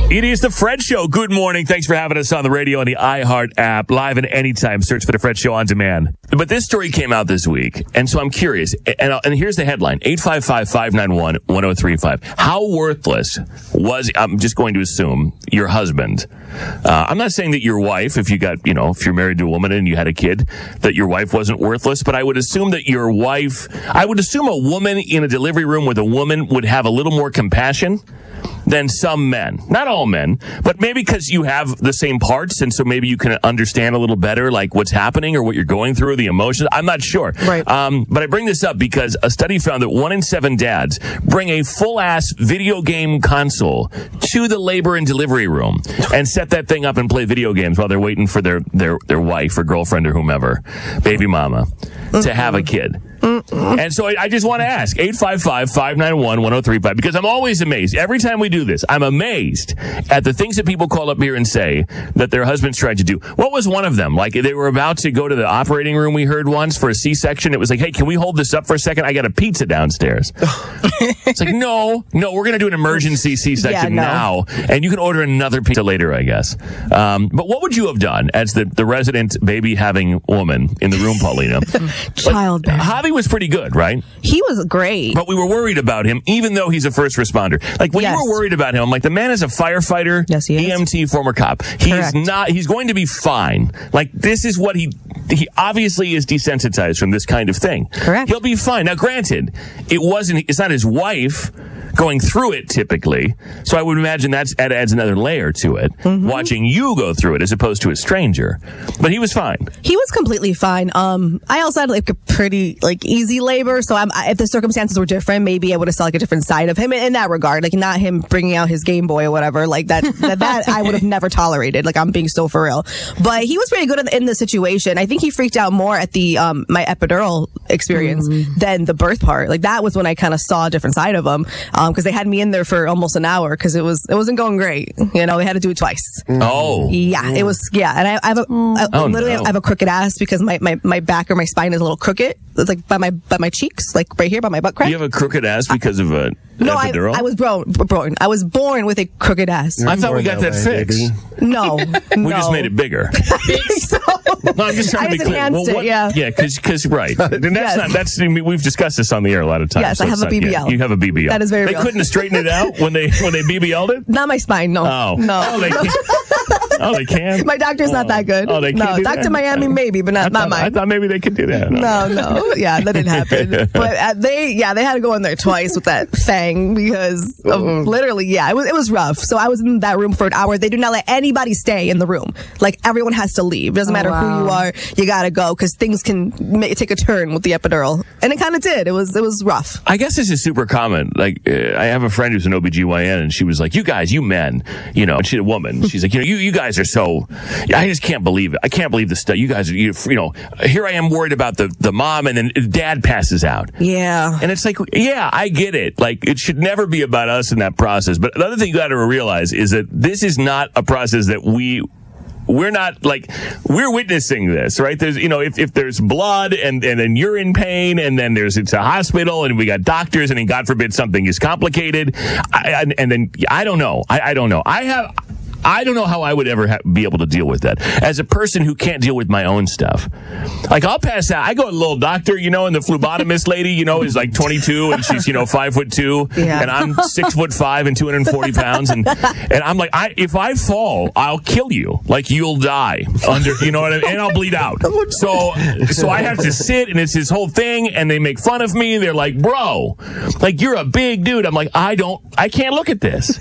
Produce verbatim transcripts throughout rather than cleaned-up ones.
It is the Fred Show. Good morning. Thanks for having us on the radio and the iHeart app. Live and anytime. Search for the Fred Show on demand. But this story came out this week, and so I'm curious. And, and here's the headline. eight five five, five nine one, one oh three five. How worthless was, I'm just going to assume, your husband? Uh, I'm not saying that your wife, if you got, you know, if you're married to a woman and you had a kid, that your wife wasn't worthless. But I would assume that your wife, I would assume a woman in a delivery room with a woman would have a little more compassion than some men. Not all men, but maybe because you have the same parts, and so maybe you can understand a little better, like what's happening or what you're going through, the emotions. I'm not sure. Right. Um, but I bring this up because a study found that one in seven dads bring a full-ass video game console to the labor and delivery room and set that thing up and play video games while they're waiting for their, their, their wife or girlfriend or whomever, baby mama, mm-hmm. to have a kid. Mm-mm. And so I, I just want to ask, eight five five, five nine one, one oh three five, because I'm always amazed. Every time we do this, I'm amazed at the things that people call up here and say that their husbands tried to do. What was one of them? Like, they were about to go to the operating room, we heard once, for a C-section. It was like, hey, can we hold this up for a second? I got a pizza downstairs. It's like, no, no, we're going to do an emergency C-section yeah, no. now, and you can order another pizza later, I guess. Um, but what would you have done as the, the resident baby-having woman in the room, Paulina? Childbearing. Javi was pretty good, right? He was great. But we were worried about him, even though he's a first responder. Like, when yes. you were worried about him, I'm like, the man is a firefighter, yes, he is. E M T, former cop. He's Correct. not, he's going to be fine. Like, this is what he, he obviously is desensitized from this kind of thing. Correct. He'll be fine. Now, granted, it wasn't, it's not his wife going through it typically. So I would imagine that's, that adds another layer to it. Mm-hmm. Watching you go through it as opposed to a stranger. But he was fine. He was completely fine. Um, I also had like a pretty like easy labor. So I'm, I, if the circumstances were different, maybe I would have saw like a different side of him in, in that regard. Like not him bringing out his Game Boy or whatever. Like that, that, that I would have never tolerated. Like I'm being so for real. But he was pretty good in, in the situation. I think he freaked out more at the, um, my epidural experience mm. than the birth part. Like that was when I kind of saw a different side of him. Um, because they had me in there for almost an hour because it was it wasn't going great. You know, they had to do it twice. Oh, yeah, it was yeah. And I, I have a I, oh, literally no. I have a crooked ass because my, my, my back or my spine is a little crooked. It's like by my by my cheeks, like right here by my butt crack. You have a crooked ass because of a no. I, epidural? I was born, born. I was born with a crooked ass. I thought we got that, that way, fixed. Baby. No, we no. just made it bigger. so, no, I'm just trying I to be clear. enhanced Well, what, it, yeah, yeah, because because right. And that's yes. not that's we've discussed this on the air a lot of times. Yes, so I have a not, B B L. Yeah, you have a B B L. That is very They real. couldn't straighten it out when they when they B B L'd it. Not my spine. No. Oh no. Oh, they can't. Oh, they can. My doctor's oh. not that good. Oh, they can't. No, do Doctor that? Miami maybe, but not I not thought, mine. I thought maybe they could do that. No, no, yeah, that didn't happen. But uh, they, yeah, they had to go in there twice with that thing because of literally, yeah, it was it was rough. So I was in that room for an hour. They do not let anybody stay in the room. Like everyone has to leave. Doesn't oh, Oh, matter wow. who you are, you gotta go because things can ma- take a turn with the epidural, and it kind of did. It was it was rough. I guess this is super common. Like, uh, I have a friend who's an O B G Y N, and she was like, "You guys, you men, you know," and she's a woman. She's like, "You know, you, you guys are so. I just can't believe it. I can't believe this stuff. You guys are, you, you know, here I am worried about the the mom, and then dad passes out. Yeah, and it's like, yeah, I get it. Like, it should never be about us in that process. But the other thing you got to realize is that this is not a process that we. We're not like, we're witnessing this, right? There's, you know, if, if there's blood and, and then you're in pain and then there's, it's a hospital and we got doctors and then God forbid something is complicated. I, and, and then I don't know. I, I don't know. I have, I don't know how I would ever ha- be able to deal with that as a person who can't deal with my own stuff. Like, I'll pass out. I go to a little doctor, you know, and the phlebotomist lady, you know, is like twenty-two and she's, you know, five foot two yeah. and I'm six foot five and two hundred forty pounds. And, and I'm like, I, if I fall, I'll kill you. Like, you'll die under, you know what I mean? And I'll bleed out. So, so I have to sit and it's this whole thing and they make fun of me. They're like, bro, like, you're a big dude. I'm like, I don't, I can't look at this.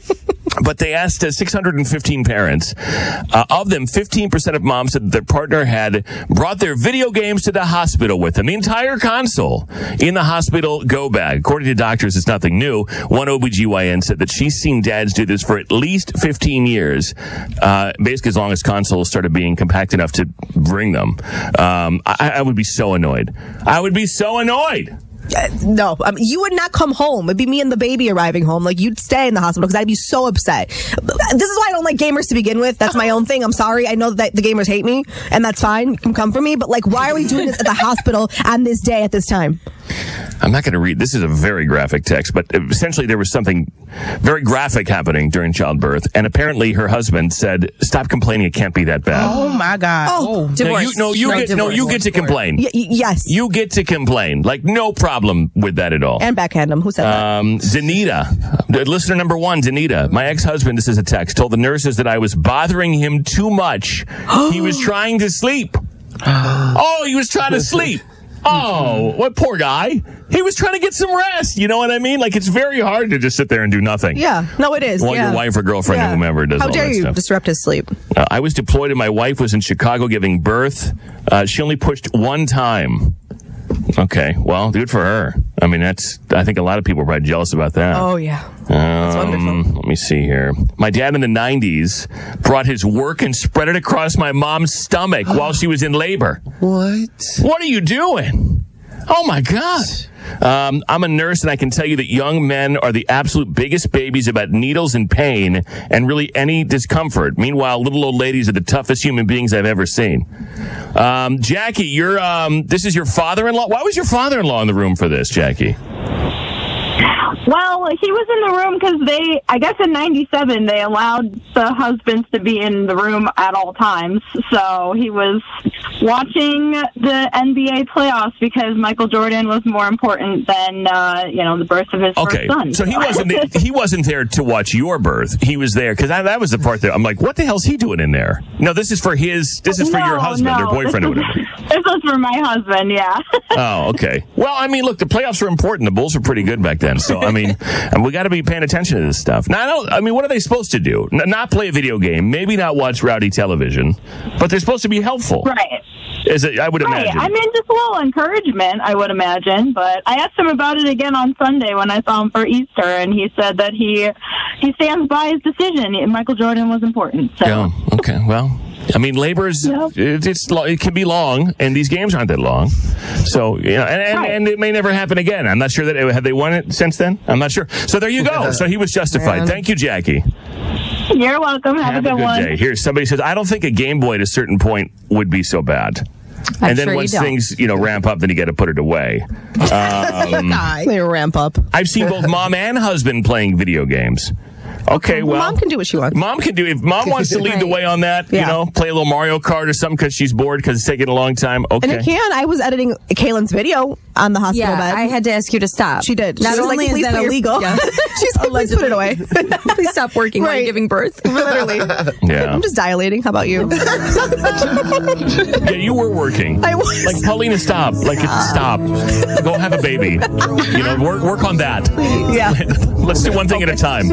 But they asked uh, six hundred fifteen parents. Uh, of them, fifteen percent of moms said that their partner had brought their video games to the hospital with them. The entire console in the hospital go bag. According to doctors, it's nothing new. One O B G Y N said that she's seen dads do this for at least fifteen years, uh, basically as long as consoles started being compact enough to bring them. Um, I, I would be so annoyed. I would be so annoyed. Uh, no, I mean, you would not come home. It'd be me and the baby arriving home. Like, you'd stay in the hospital because I'd be so upset. This is why I don't like gamers to begin with. That's my own thing. I'm sorry. I know that the gamers hate me, and that's fine. You can come for me. But, like, why are we doing this at the hospital on this day at this time? I'm not going to read. This is a very graphic text, but essentially there was something very graphic happening during childbirth, and apparently her husband said, "Stop complaining. It can't be that bad." Oh my God! Oh, no, divorce. you, no, you No, get no, divorce. you get to complain. Y- y- yes. You get to complain. Like no problem with that at all. And backhand him. Who said that? Um, Danita, listener number one, Danita, my ex-husband, this is a text, told the nurses that I was bothering him too much. He was trying to sleep. Oh, he was trying to sleep. Oh, what poor guy. He was trying to get some rest. You know what I mean? Like, it's very hard to just sit there and do nothing. Yeah. No, it is. While yeah. your wife or girlfriend Yeah. or whomever does How all dare that you stuff. disrupt his sleep? Uh, I was deployed and my wife was in Chicago giving birth. Uh, she only pushed one time. Okay, well, good for her. I mean, that's, I think a lot of people are probably jealous about that. Oh, yeah. That's Um, wonderful. let me see here. My dad in the nineties brought his work and spread it across my mom's stomach while she was in labor. What? What are you doing? Oh, my God. Um, I'm a nurse, and I can tell you that young men are the absolute biggest babies about needles and pain and really any discomfort. Meanwhile, little old ladies are the toughest human beings I've ever seen. Um, Jackie, you're, um, this is your father-in-law. Why was your father-in-law in the room for this, Jackie? Well, he was in the room because they, I guess in ninety-seven, they allowed the husbands to be in the room at all times. So he was watching the N B A playoffs because Michael Jordan was more important than, uh, you know, the birth of his Okay, first son. so he wasn't there, he wasn't there to watch your birth. He was there because that was the part that I'm like, what the hell's he doing in there? No, this is for his. This is for No, your husband no, or boyfriend or this whatever. was- This was for my husband, yeah. Oh, okay. Well, I mean, look, the playoffs were important. The Bulls were pretty good back then. So, I mean, and we got to be paying attention to this stuff. Now, I don't, I mean, what are they supposed to do? N- not play a video game, maybe not watch rowdy television, but they're supposed to be helpful. Right. Is it, I would Right. imagine. I mean, just a little encouragement, I would imagine. But I asked him about it again on Sunday when I saw him for Easter, and he said that he he stands by his decision. Michael Jordan was important. So. Yeah. Okay. Well, I mean, labor's Yep. it, it's lo- it can be long, and these games aren't that long. So, you know, and, and, Right. and it may never happen again. I'm not sure that it, have they won it since then. I'm not sure. So there you go. So he was justified. Man. Thank you, Jackie. You're welcome. Have, Have a good, one. day. Here, somebody says, I don't think a Game Boy at a certain point would be so bad. I'm and then sure you once don't. things, you know, ramp up, then you got to put it away. Um, They ramp up. I've seen both mom and husband playing video games. Okay, well, Mom can do what she wants. Mom can do, if mom wants to lead the way on that, you Yeah. know, play a little Mario Kart or something because she's bored because it's taking a long time. And Okay. it can. I was editing Kaylin's video on the hospital Yeah, bed. I had to ask you to stop. She did. Not She was only like, is please that put your- illegal, Yeah. She's like, please put it away. please stop working while Right. you're giving birth. Literally. Yeah. I'm just dilating. How about you? Yeah, you were working. I was. Like, Paulina, stop. Like, stop. Go have a baby. You know, work, work on that. Yeah. Let's do one thing at a time.